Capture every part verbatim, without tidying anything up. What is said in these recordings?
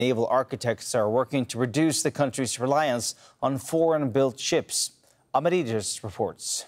Naval architects are working to reduce the country's reliance on foreign-built ships. Ahmed Idris reports.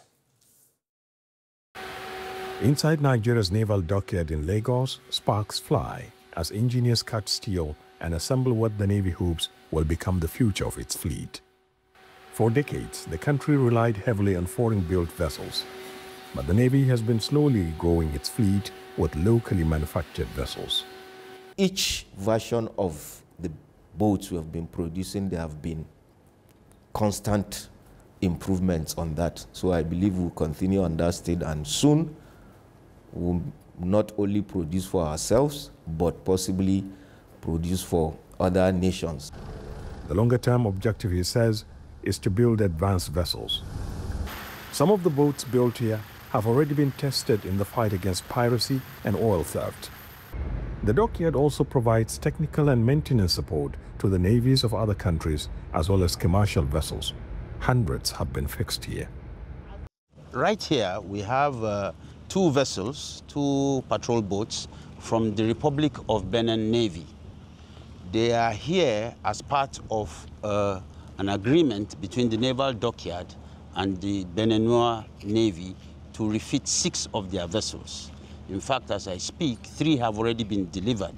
Inside Nigeria's naval dockyard in Lagos, sparks fly as engineers cut steel and assemble what the Navy hopes will become the future of its fleet. For decades, the country relied heavily on foreign-built vessels, but the Navy has been slowly growing its fleet with locally manufactured vessels. Each version of the boats we have been producing, there have been constant improvements on that. So I believe we'll continue on that state, and soon we'll not only produce for ourselves, but possibly produce for other nations. The longer-term objective, he says, is to build advanced vessels. Some of the boats built here have already been tested in the fight against piracy and oil theft. The dockyard also provides technical and maintenance support to the navies of other countries, as well as commercial vessels. Hundreds have been fixed here. Right here, we have uh, two vessels, two patrol boats from the Republic of Benin Navy. They are here as part of uh, an agreement between the Naval Dockyard and the Beninois Navy to refit six of their vessels. In fact, as I speak, three have already been delivered.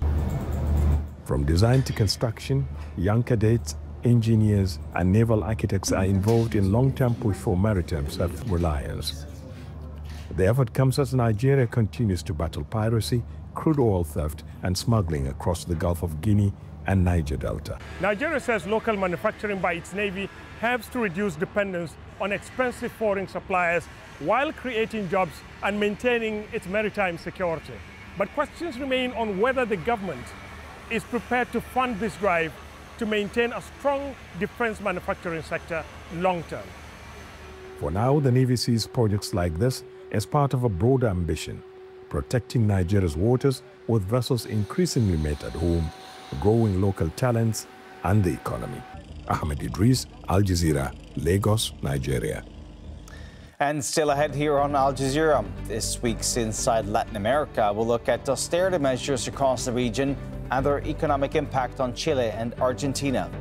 From design to construction, young cadets, engineers, and naval architects are involved in long-term push for maritime self-reliance. The effort comes as Nigeria continues to battle piracy, crude oil theft, and smuggling across the Gulf of Guinea and Niger Delta. Nigeria says local manufacturing by its Navy helps to reduce dependence on expensive foreign suppliers while creating jobs and maintaining its maritime security. But questions remain on whether the government is prepared to fund this drive to maintain a strong defense manufacturing sector long-term. For now, the Navy sees projects like this as part of a broader ambition, protecting Nigeria's waters with vessels increasingly made at home, growing local talents and the economy. Ahmed Idris, Al Jazeera, Lagos, Nigeria. And still ahead here on Al Jazeera, this week's Inside Latin America, we'll look at austerity measures across the region and their economic impact on Chile and Argentina.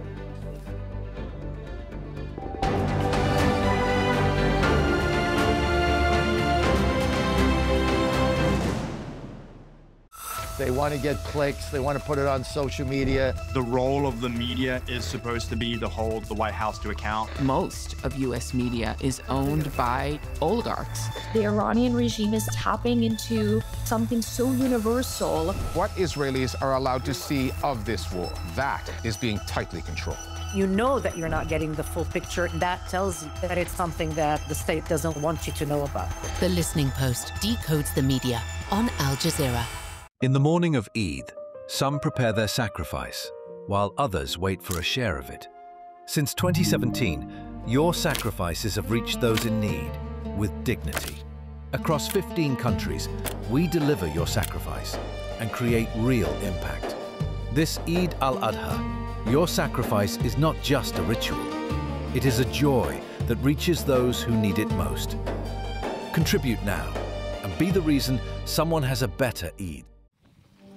They want to get clicks. They want to put it on social media. The role of the media is supposed to be to hold the White House to account. Most of U S media is owned by oligarchs. The Iranian regime is tapping into something so universal. What Israelis are allowed to see of this war, that is being tightly controlled. You know that you're not getting the full picture. That tells you that it's something that the state doesn't want you to know about. The Listening Post decodes the media on Al Jazeera. In the morning of Eid, some prepare their sacrifice, while others wait for a share of it. Since twenty seventeen, your sacrifices have reached those in need with dignity. Across fifteen countries, we deliver your sacrifice and create real impact. This Eid al-Adha, your sacrifice is not just a ritual. It is a joy that reaches those who need it most. Contribute now and be the reason someone has a better Eid.